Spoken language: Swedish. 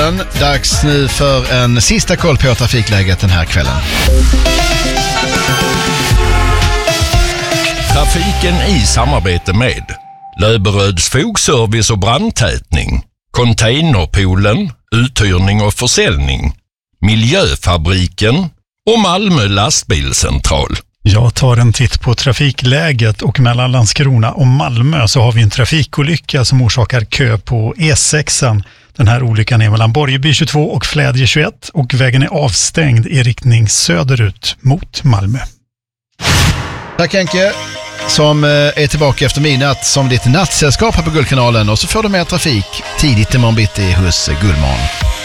Dags nu för en sista koll på trafikläget den här kvällen. Trafiken i samarbete med Löberöds fogservice och brandtätning, Containerpoolen, uthyrning och försäljning, Miljöfabriken och Malmö lastbilscentral. Jag tar en titt på trafikläget och mellan Landskrona och Malmö så har vi en trafikolycka som orsakar kö på E6. Den här olyckan är mellan Borgeby 22 och Flädje 21 och vägen är avstängd i riktning söderut mot Malmö. Tack Henke, som är tillbaka efter midnatt som ditt nattsällskap här på Guldkanalen, och så får du mer trafik tidigt imorgon bitti hos Guldmorgon.